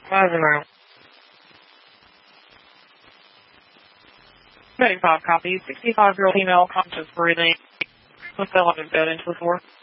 Eisenhower. Heading 5 copy. 65-year-old female, conscious breathing. Was still on bed into the floor.